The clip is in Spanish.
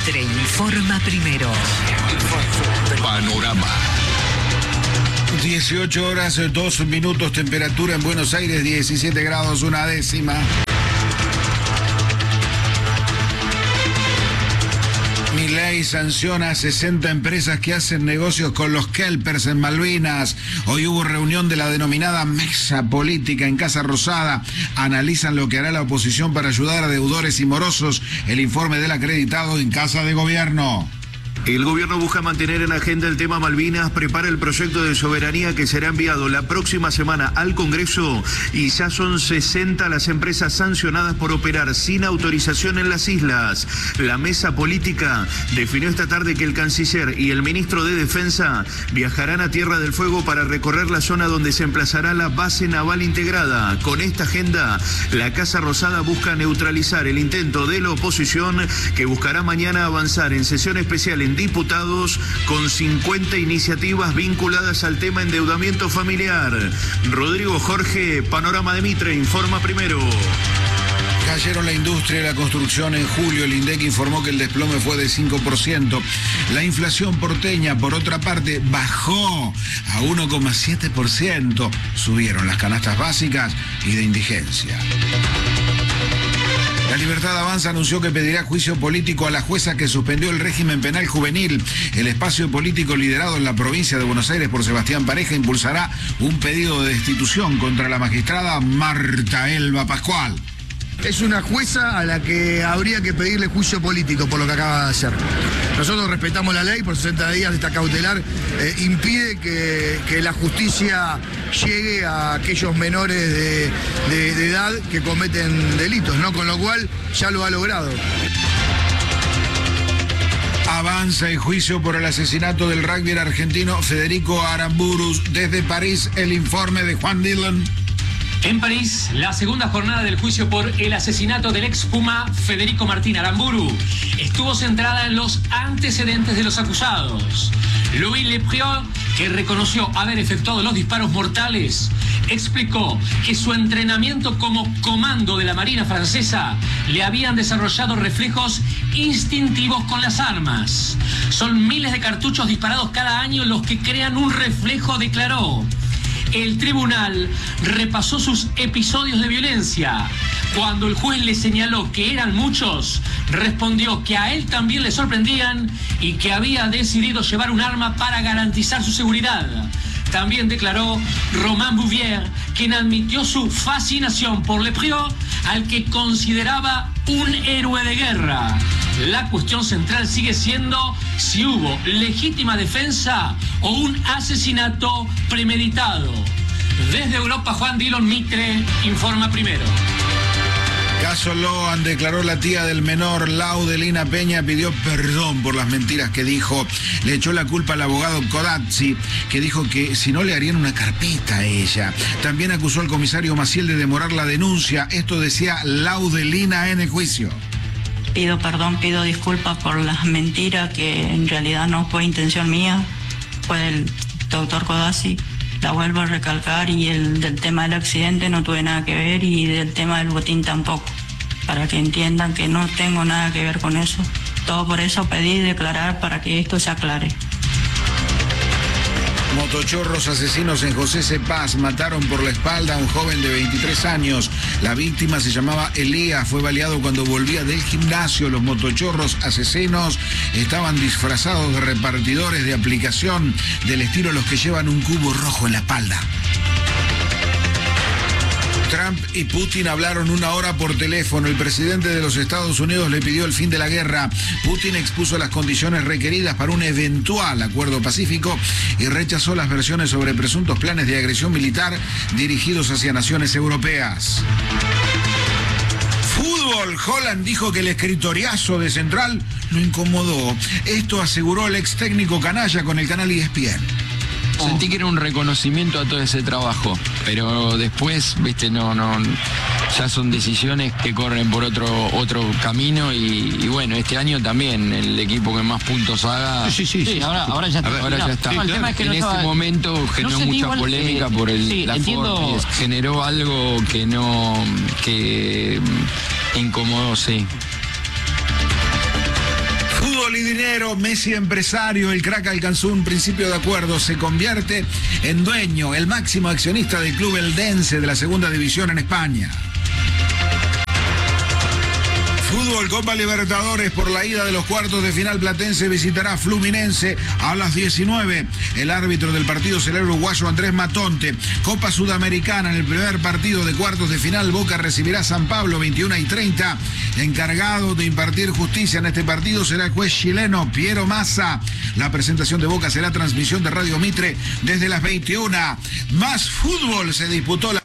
Mitre informa primero. Panorama. 18 horas, 2 minutos, temperatura en Buenos Aires, 17 grados, 1/10. Milei sanciona a 60 empresas que hacen negocios con los kelpers en Malvinas. Hoy hubo reunión de la denominada mesa política en Casa Rosada. Analizan lo que hará la oposición para ayudar a deudores y morosos. El informe del acreditado en Casa de Gobierno. El gobierno busca mantener en agenda el tema Malvinas, prepara el proyecto de soberanía que será enviado la próxima semana al Congreso y ya son 60 las empresas sancionadas por operar sin autorización en las islas. La mesa política definió esta tarde que el canciller y el ministro de Defensa viajarán a Tierra del Fuego para recorrer la zona donde se emplazará la base naval integrada. Con esta agenda, la Casa Rosada busca neutralizar el intento de la oposición que buscará mañana avanzar en sesión especial en diputados con 50 iniciativas vinculadas al tema endeudamiento familiar. Rodrigo Jorge, Panorama de Mitre, informa primero. Cayeron la industria y la construcción en julio. El INDEC informó que el desplome fue de 5%. La inflación porteña, por otra parte, bajó a 1,7%. Subieron las canastas básicas y de indigencia. La Libertad Avanza anunció que pedirá juicio político a la jueza que suspendió el régimen penal juvenil. El espacio político liderado en la provincia de Buenos Aires por Sebastián Pareja impulsará un pedido de destitución contra la magistrada Marta Elba Pascual. Es una jueza a la que habría que pedirle juicio político por lo que acaba de hacer. Nosotros respetamos la ley, por 60 días esta cautelar impide que la justicia llegue a aquellos menores de edad que cometen delitos, ¿no? Con lo cual ya lo ha logrado. Avanza el juicio por el asesinato del rugbyero argentino Federico Aramburu. Desde París, el informe de Juan Dillon. En París, la segunda jornada del juicio por el asesinato del ex Puma Federico Martín Aramburu estuvo centrada en los antecedentes de los acusados. Louis Lepriot, que reconoció haber efectuado los disparos mortales, explicó que su entrenamiento como comando de la Marina francesa le habían desarrollado reflejos instintivos con las armas. Son miles de cartuchos disparados cada año los que crean un reflejo, declaró. El tribunal repasó sus episodios de violencia. Cuando el juez le señaló que eran muchos, respondió que a él también le sorprendían y que había decidido llevar un arma para garantizar su seguridad. También declaró Romain Bouvier, quien admitió su fascinación por Lepriot, al que consideraba un héroe de guerra. La cuestión central sigue siendo si hubo legítima defensa o un asesinato premeditado. Desde Europa, Juan Dillon, Mitre, informa primero. Caso Loan, declaró la tía del menor, Laudelina Peña, pidió perdón por las mentiras que dijo. Le echó la culpa al abogado Codazzi, que dijo que si no le harían una carpeta a ella. También acusó al comisario Maciel de demorar la denuncia. Esto decía Laudelina en el juicio. Pido perdón, pido disculpas por las mentiras, que en realidad no fue intención mía, fue del doctor Codazzi. La vuelvo a recalcar, y el del tema del accidente no tuve nada que ver, y del tema del botín tampoco, para que entiendan que no tengo nada que ver con eso. Todo por eso pedí declarar, para que esto se aclare. Motochorros asesinos en José Cepaz mataron por la espalda a un joven de 23 años. La víctima se llamaba Elías, fue baleado cuando volvía del gimnasio. Los motochorros asesinos estaban disfrazados de repartidores de aplicación, del estilo los que llevan un cubo rojo en la espalda. Trump y Putin hablaron 1 hora por teléfono. El presidente de los Estados Unidos le pidió el fin de la guerra. Putin expuso las condiciones requeridas para un eventual acuerdo pacífico y rechazó las versiones sobre presuntos planes de agresión militar dirigidos hacia naciones europeas. Fútbol. Haaland dijo que el escritoriazo de Central lo incomodó. Esto aseguró el ex técnico canalla con el canal ESPN. Sentí que era un reconocimiento a todo ese trabajo, pero después, viste, no, ya son decisiones que corren por otro camino y bueno, este año también el equipo que más puntos haga. Sí, ahora ya está. Ahora ya está. Sí, el tema es que en ese momento generó mucha igual, polémica por la forma, generó algo que incomodó, sí. Fútbol y dinero, Messi empresario, el crack alcanzó un principio de acuerdo, se convierte en dueño, el máximo accionista del club Eldense de la segunda división en España. Fútbol, Copa Libertadores, por la ida de los cuartos de final, Platense visitará Fluminense a las 19. El árbitro del partido será el uruguayo Andrés Matonte. Copa Sudamericana, en el primer partido de cuartos de final, Boca recibirá a San Pablo 21:30. Encargado de impartir justicia en este partido será el juez chileno Piero Massa. La presentación de Boca será transmisión de Radio Mitre desde las 21. Más fútbol, se disputó la